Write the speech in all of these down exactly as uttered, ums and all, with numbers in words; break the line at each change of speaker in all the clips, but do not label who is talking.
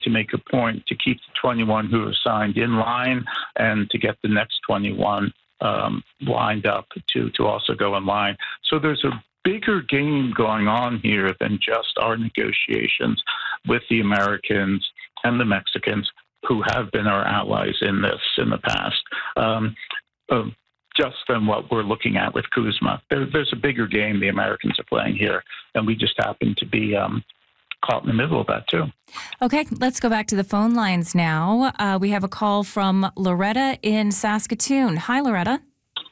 to make a point to keep the twenty-one who are signed in line and to get the next twenty-one um, lined up to, to also go in line. So there's a bigger game going on here than just our negotiations with the Americans and the Mexicans, who have been our allies in this in the past, um, uh, just than what we're looking at with Kuzma. There, there's a bigger game the Americans are playing here, and we just happen to be um, caught in the middle of that, too.
Okay, let's go back to the phone lines now. Uh, we have a call from Loretta in Saskatoon. Hi, Loretta.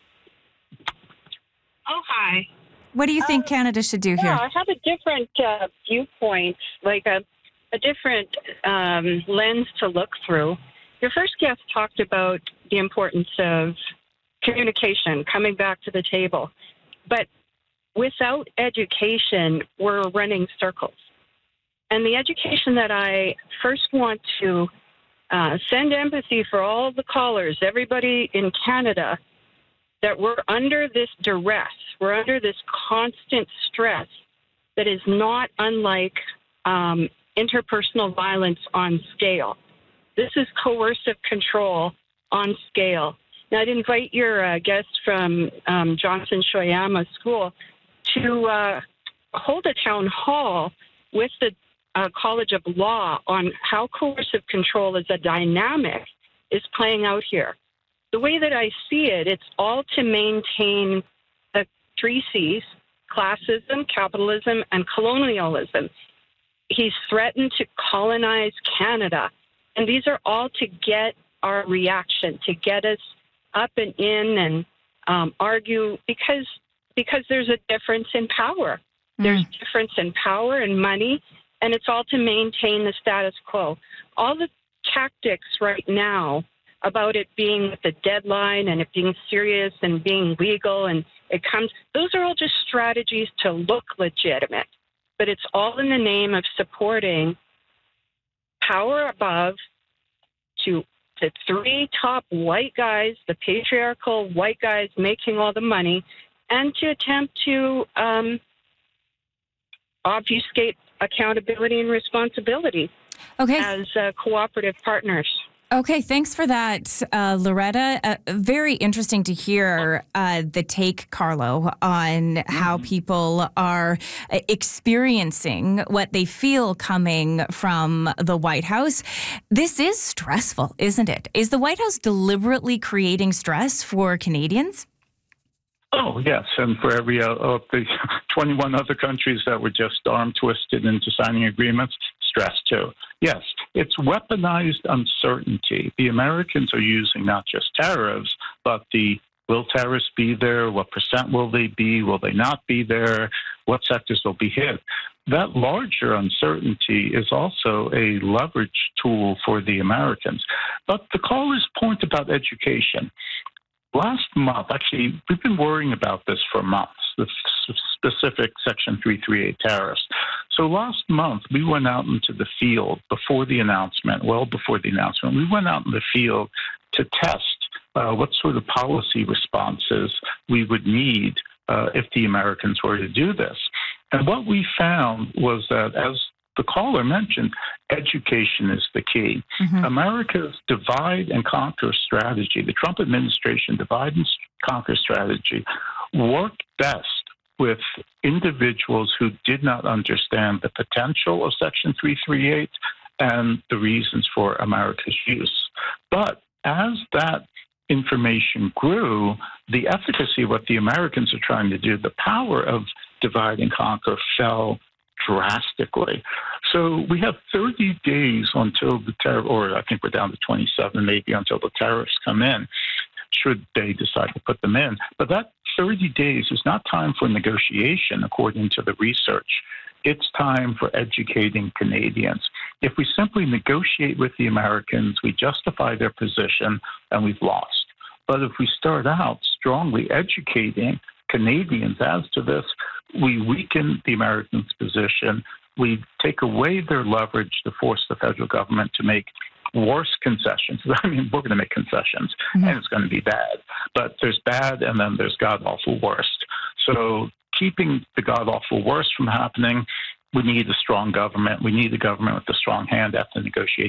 Oh, hi.
What do you think uh, Canada should do
yeah,
here?
I have a different uh, viewpoint, like a, a different um, lens to look through. Your first guest talked about the importance of communication, coming back to the table. But without education, we're running circles. And the education that I first want to uh, send empathy for all the callers, everybody in Canada, that we're under this duress, we're under this constant stress that is not unlike um, interpersonal violence on scale. This is coercive control on scale. Now, I'd invite your uh, guest from um, Johnson Shoyama School to uh, hold a town hall with the uh, College of Law on how coercive control as a dynamic is playing out here. The way that I see it, it's all to maintain the three C's, classism, capitalism, and colonialism. He's threatened to colonize Canada. And these are all to get our reaction, to get us up and in and um, argue because because there's a difference in power. Mm. There's difference in power and money, and it's all to maintain the status quo. All the tactics right now about it being with the deadline and it being serious and being legal and it comes, those are all just strategies to look legitimate. But it's all in the name of supporting power above to the three top white guys, the patriarchal white guys making all the money, and to attempt to um, obfuscate accountability and responsibility
okay. as
uh, cooperative partners.
Okay, thanks for that, uh, Loretta. Uh, very interesting to hear uh, the take, Carlo, on mm-hmm. how people are experiencing what they feel coming from the White House. This is stressful, isn't it? Is the White House deliberately creating stress for Canadians?
Oh, yes, and for every uh, of the twenty-one other countries that were just arm twisted into signing agreements, stress too. Yes, it's weaponized uncertainty. The Americans are using not just tariffs, but the will tariffs be there? What percent will they be? Will they not be there? What sectors will be hit? That larger uncertainty is also a leverage tool for the Americans. But the caller's point about education, last month, actually, we've been worrying about this for months, the specific Section three thirty-eight tariffs. So last month, we went out into the field before the announcement, well before the announcement, we went out in the field to test uh, what sort of policy responses we would need uh, if the Americans were to do this. And what we found was that, as the caller mentioned, education is the key. Mm-hmm. America's divide and conquer strategy, the Trump administration divide and conquer strategy, worked best with individuals who did not understand the potential of Section three thirty-eight and the reasons for America's use. But as that information grew, the efficacy of what the Americans are trying to do, the power of divide and conquer fell drastically. So we have thirty days until the tariff, or I think we're down to twenty-seven maybe, until the tariffs come in, should they decide to put them in. But that thirty days is not time for negotiation, according to the research. It's time for educating Canadians. If we simply negotiate with the Americans, we justify their position, and we've lost. But if we start out strongly educating Canadians as to this, we weaken the Americans' position. We take away their leverage to force the federal government to make worse concessions. I mean, we're going to make concessions, mm-hmm. and it's going to be bad. But there's bad, and then there's god-awful worst. So keeping the god-awful worst from happening we need a strong government. We need a government with a strong hand at the negotiating